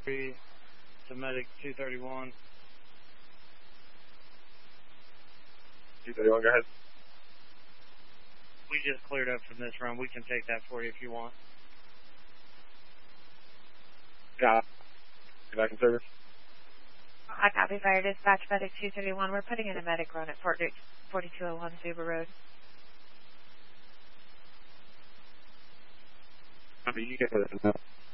to Medic 231. 231, go ahead. We just cleared up from this run. We can take that for you if you want. Got it. Get back in service. I copy Fire Dispatch, Medic 231. We're putting in a medic run at 4201 Zuba Road. Copy, you get it.